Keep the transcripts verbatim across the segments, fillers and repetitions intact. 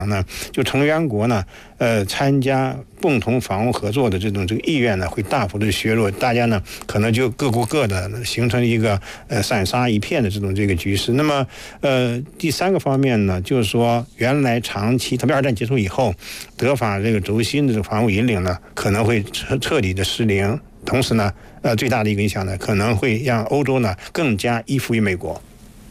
呢，就成员国呢，呃，参加共同防务合作的这种这个意愿呢，会大幅的削弱，大家呢可能就各顾各的，形成一个呃散沙一片的这种这个局势。那么，呃，第三个方面呢，就是说原来长期，特别二战结束以后，德法这个轴心的这个防务引领呢，可能会彻彻底的失灵。同时呢，呃，最大的一个影响呢，可能会让欧洲呢更加依附于美国。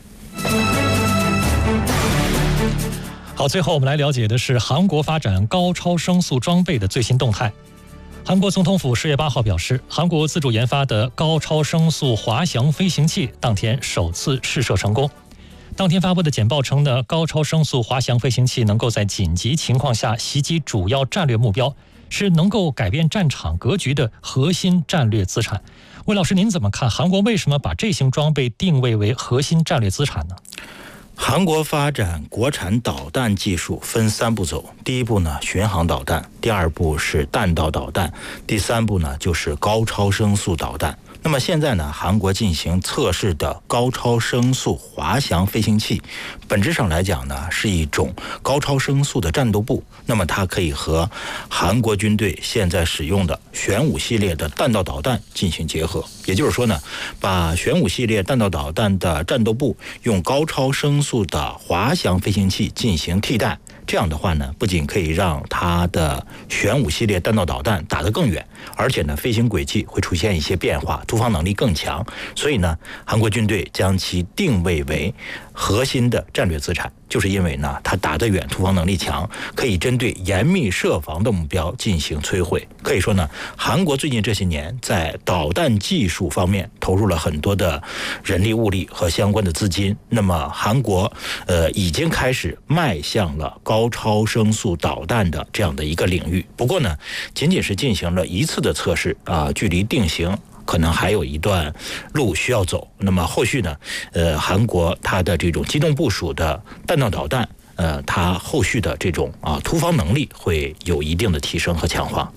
好，最后我们来了解的是韩国发展高超声速装备的最新动态。韩国总统府十月八号表示，韩国自主研发的高超声速滑翔飞行器当天首次试射成功。当天发布的简报称呢，高超声速滑翔飞行器能够在紧急情况下袭击主要战略目标，是能够改变战场格局的核心战略资产。魏老师，您怎么看韩国为什么把这型装备定位为核心战略资产呢？ 韩国发展国产导弹技术分三步走，第一步呢，巡航导弹；第二步是弹道导弹；第三步呢，就是高超声速导弹。那么现在呢，韩国进行测试的高超声速滑翔飞行器，本质上来讲呢，是一种高超声速的战斗部。那么它可以和韩国军队现在使用的玄武系列的弹道导弹进行结合。也就是说呢，把玄武系列弹道导弹的战斗部用高超声速的滑翔飞行器进行替代。这样的话呢，不仅可以让它的玄武系列弹道导弹打得更远，而且呢，飞行轨迹会出现一些变化，突防能力更强。所以呢，韩国军队将其定位为核心的战略资产，就是因为呢，它打得远，突防能力强，可以针对严密设防的目标进行摧毁。可以说呢，韩国最近这些年在导弹技术方面投入了很多的人力物力和相关的资金。那么韩国呃已经开始迈向了高超声速导弹的这样的一个领域。不过呢，仅仅是进行了一次的测试啊、呃，距离定型可能还有一段路需要走。那么后续呢，呃，韩国它的这种机动部署的弹道导弹，呃，它后续的这种啊突防能力会有一定的提升和强化。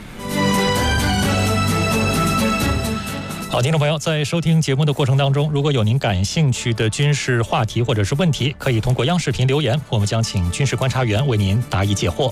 好，听众朋友，在收听节目的过程当中，如果有您感兴趣的军事话题或者是问题，可以通过央视频留言，我们将请军事观察员为您答疑解惑。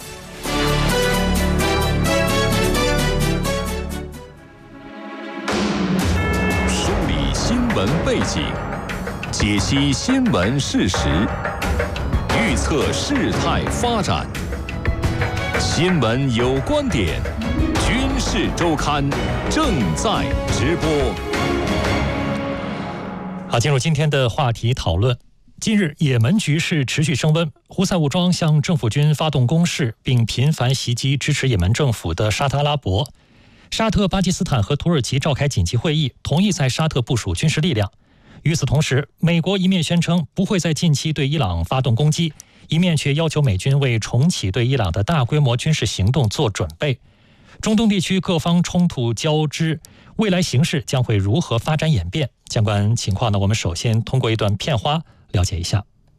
梳理新闻背景，解析新闻事实，预测事态发展。新闻有观点，军事周刊正在直播。 好，进入今天的话题讨论。近日，也门局势持续升温，胡塞武装向政府军发动攻势，并频繁袭击支持也门政府的沙特阿拉伯。沙特、巴基斯坦和土耳其召开紧急会议，同意在沙特部署军事力量。与此同时，美国一面宣称不会在近期对伊朗发动攻击，一面却要求美军为重启对伊朗的大规模军事行动做准备。中东地区各方冲突交织，未来形势将会如何发展演变？相关情况呢，我们首先通过一段片花了解一下。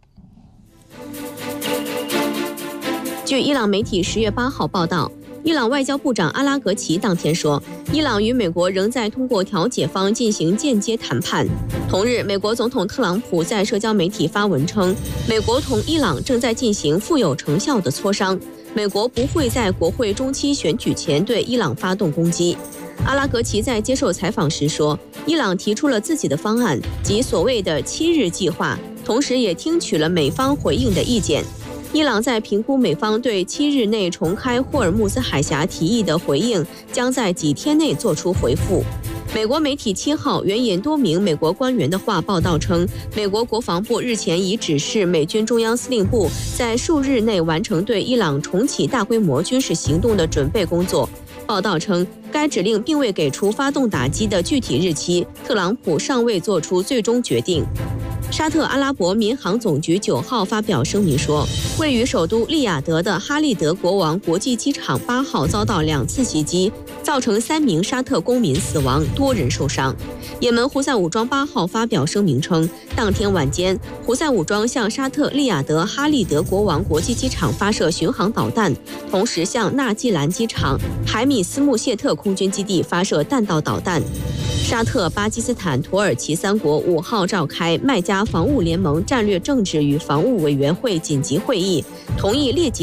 据伊朗媒体十月八号报道，伊朗外交部长阿拉格齐当天说，伊朗与美国仍在通过调解方进行间接谈判。同日，美国总统特朗普在社交媒体发文称，美国同伊朗正在进行富有成效的磋商，美国不会在国会中期选举前对伊朗发动攻击。阿拉格齐在接受采访时说，伊朗提出了自己的方案，即所谓的七日计划，同时也听取了美方回应的意见。伊朗在评估美方对七日内重开霍尔木兹海峡提议的回应，将在几天内做出回复。美国媒体七号援引多名美国官员的话报道称，美国国防部日前已指示美军中央司令部在数日内完成对伊朗重启大规模军事行动的准备工作。报道称，该指令并未给出发动打击的具体日期，特朗普尚未做出最终决定。沙特阿拉伯民航总局九号发表声明说，位于首都利雅得的哈利德国王国际机场八号遭到两次袭击，造成三名沙特公民死亡，多人受伤。也门胡塞武装八号发表声明称，当天晚间，胡塞武装向沙特利雅得哈利德国王国际机场发射巡航导弹，同时向纳季兰机场、海米斯穆谢特空军基地发射弹道导弹。沙特、巴基斯坦、土耳其三国五号召开麦加防务联盟战略政治与防务委员会紧急会议，同意列级